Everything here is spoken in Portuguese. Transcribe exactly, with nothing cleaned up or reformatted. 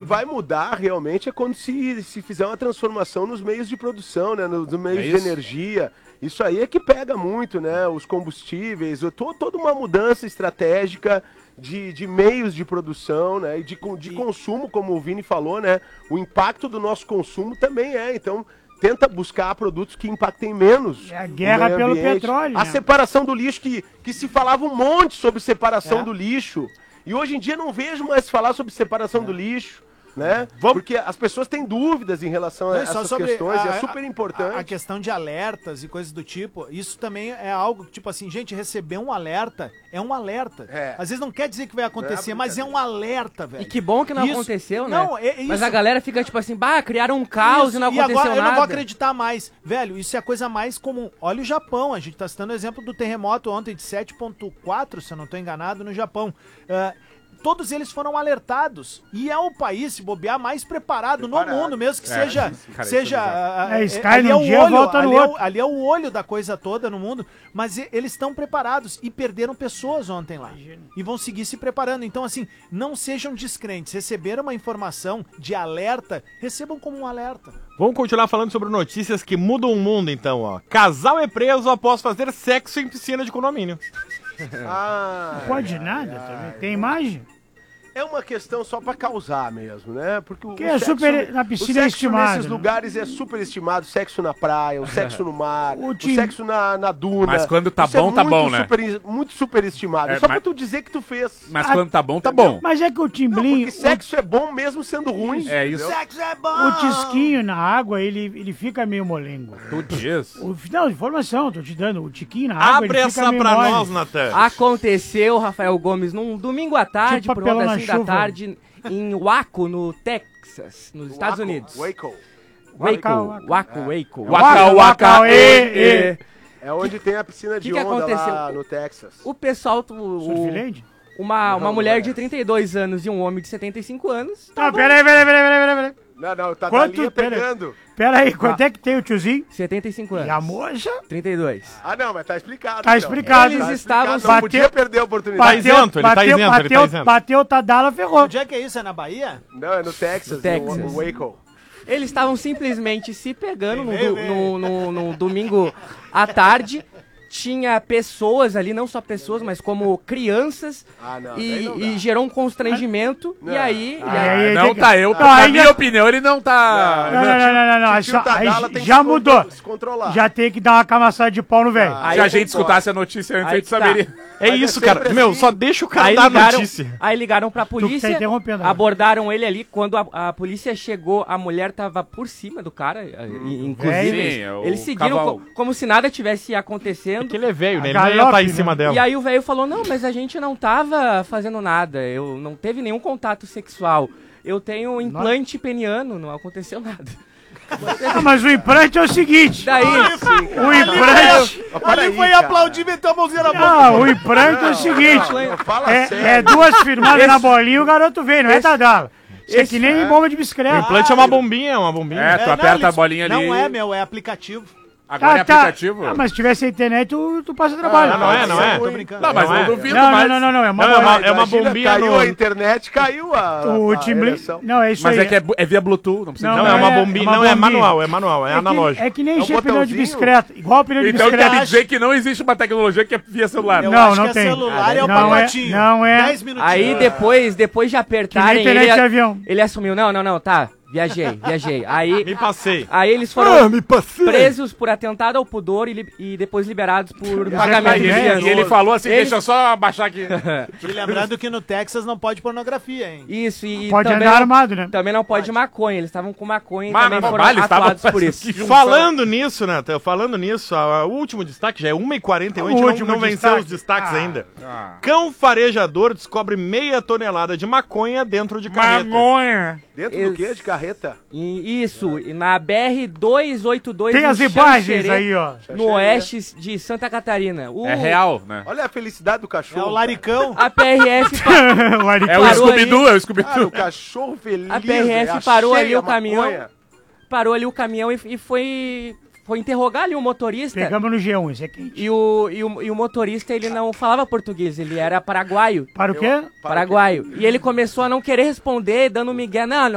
vai mudar realmente é quando se, se fizer uma transformação nos meios de produção, né? Nos meios É de isso? energia. Isso aí é que pega muito, né? Os combustíveis, to, toda uma mudança estratégica de, de meios de produção, né? E de, de consumo, como o Vini falou, né? O impacto do nosso consumo também é. Então, tenta buscar produtos que impactem menos. É a guerra o meio pelo ambiente. petróleo, A né? separação do lixo, que, que se falava um monte sobre separação É. do lixo. E hoje em dia não vejo mais falar sobre separação É. do lixo. Né? Vamos- Porque as pessoas têm dúvidas em relação a Não, e só essas sobre questões, a- e é super importante. A, a questão de alertas e coisas do tipo, isso também é algo que, tipo assim, gente, receber um alerta é um alerta. É. Às vezes não quer dizer que vai acontecer, mas é um alerta, velho. E que bom que não Isso- aconteceu, né? Não, é- é Mas isso. a galera fica tipo assim, bah, criaram um caos Isso, e não aconteceu agora nada. eu não vou acreditar mais. Velho, isso é a coisa mais comum. Olha o Japão, a gente tá citando o exemplo do terremoto ontem de sete ponto quatro, se eu não tô enganado, no Japão. Ah, todos eles foram alertados. E é o país, se bobear, mais preparado, no Preparado. mundo, mesmo que É, seja... cara, seja isso é ah, ah, É, é, Sky num é o dia, olho, volta no ali, é o, outro. ali é o olho da coisa toda no mundo. Mas e- eles estão preparados e perderam pessoas ontem lá. E vão seguir se preparando. Então, assim, não sejam descrentes. Receberam uma informação de alerta, recebam como um alerta. Vamos continuar falando sobre notícias que mudam o mundo, então, ó. Casal é preso após fazer sexo em piscina de condomínio. Ah, Não pode nada também. Tem imagem? é uma questão só pra causar mesmo, né? Porque o, Que o é super- na piscina o é sexo estimado, nesses né? lugares é super estimado, sexo na praia, o sexo no mar, O o, tim- sexo na, na duna. Mas quando tá Isso é bom, tá muito bom, né? super- muito superestimado. É, só mas- pra tu dizer que tu fez. Mas Ah, quando tá bom, tá bom. Mas é que o Não, Timblinho, porque sexo é bom mesmo sendo ruim. É isso. Sexo é bom! o, o tisquinho na água, ele, ele fica meio molengo. Tu diz. O, não, informação, tô te dando. O tiquinho na água, Abre ele fica essa meio pra mole. nós, Natan. Aconteceu, Rafael Gomes, num domingo à tarde, Tipo por papelão volta na assim da chuva. tarde, em Waco, no Texas, nos Estados Waco, Unidos. Waco. Waco, Waco. Waco, Waco. Waka, waka, e, e. É onde tem a piscina de Que que onda aconteceu? lá no Texas. O pessoal, o- Surfilândia? uma, uma Não, mulher não é. de trinta e dois anos e um homem de setenta e cinco anos. Não, peraí, peraí, peraí, peraí, peraí. Não, não, tá Quanto- Dalinha pera- pegando. Peraí, quanto é que tem o tiozinho? setenta e cinco E a anos. moça? trinta e dois. Ah, não, mas tá explicado. Tá então. explicado. Eles Tá estavam- explicado, não podia Bateu- perder a oportunidade. Bateu- isento, ele tá isento, ele tá bateu, isento. bateu o Tadala, ferrou. Onde é que é isso? É na Bahia? Não, é no Texas, No Texas. no, no Waco. Eles estavam simplesmente se pegando no, Vem, do- vem. no- no- no domingo à tarde. Tinha pessoas ali, não só pessoas, mas como crianças. Ah, não, e, daí não e dá. gerou um constrangimento. Não. E aí. Ah, e aí- aí Não tem que- tá, eu, Não, na aí minha já- opinião, ele não tá... Não, não, não, não, não. Aí, Tio só- aí Tadala tem que já se mudou. contro- se controlar. Já tem que dar uma camaçada de pau no velho. Ah, Se Aí a eu gente concordo. escutasse a notícia antes, a Aí gente que tá. saberia. É Mas é isso, cara. sempre Meu, assim. só deixa o cara Aí dar a ligaram, notícia. aí ligaram pra tá polícia, interrompendo agora. abordaram ele ali. Quando a, a polícia chegou, a mulher tava por cima do cara. eh, e- Inclusive, Sim, eles, o eles seguiram cavalo. co- como se nada tivesse acontecendo. Porque ele é velho, né? Ele A não ia galope, estar em né? cima dela. E aí o velho falou, não, mas a gente não tava fazendo nada, eu não teve nenhum contato sexual. Eu tenho um implante peniano, não aconteceu nada. Ah, mas o implante é o seguinte. Daí, O implante... Para Ali aí, foi cara. aplaudir e meteu a mãozinha na boca. Ah, o implante é o seguinte. Não, fala É, sério. é duas firmadas na bolinha e o garoto vem, não é Tadala. Isso é esse- que nem bomba de O bicicleta. implante é uma bombinha, é uma bombinha. É, tu não, aperta a eles- bolinha ali. Não é, meu, é aplicativo. Agora é aplicativo. Ah, mas se tivesse internet, tu, tu passa trabalho. Ah, não é, não é. Tô brincando. Não, mas Não eu é. duvido Não, mais. não, não, não, é uma Não, é uma, bolinha. é uma Imagina, bombinha caiu no... a internet, caiu a, O a, a Timblin... ereção. Não, é isso Mas aí. é que é, bu- é via Bluetooth, não precisa Não, Não, de é nada. uma é bombinha. uma Não, é bombinha. manual, é manual, é É que, analógico. é que nem É um encher pneu de botãozinho? bicicleta. Igual pneu de Então bicicleta. quer dizer que não existe uma tecnologia que é via celular. Eu Não, acho não que tem. é celular e é o Não é- pacotinho. não é. dez minutinhos. aí depois, depois de apertarem, internet ele, de avião. ele assumiu, não, não, não, tá, viajei, viajei. Aí, Me passei. aí eles foram presos por atentado ao pudor e, li- e depois liberados por pagamento E de ele, fiança. e ele falou assim, Eles- deixa eu só abaixar aqui. E lembrando que no Texas não pode pornografia, hein? Isso, e Pode também andar não- armado, né? Também não pode maconha, eles estavam com maconha e Mas- também mas- foram mas eles estavam atuados por fazendo isso. que- Falando nisso, Nathan, falando nisso, a- o último destaque já é uma e quarenta e um, a gente O não, último não venceu destaque. os destaques Ah. ainda. Ah. Cão farejador descobre meia tonelada de maconha dentro de carreta. Magonha. Dentro do quê? De carreta? E isso, e na B R duzentos e oitenta e dois Tem em as imagens Xanxerê, aí, ó. no oeste de Santa Catarina. O- É real, né? Olha a felicidade do É cachorro. o laricão. A P R F, pa- O Ari- É o Parou Scooby-Doo, é o Cara, Scooby-Doo. o cachorro feliz. A P R F é, parou achei ali o a caminhão. maconha. parou ali o caminhão e, e foi, foi interrogar ali o motorista. Pegamos no G um, esse aqui. E o, e, o, e o motorista, ele não falava português, ele era paraguaio. Para o quê? Paraguaio. E ele começou a não querer responder, dando migué. Não,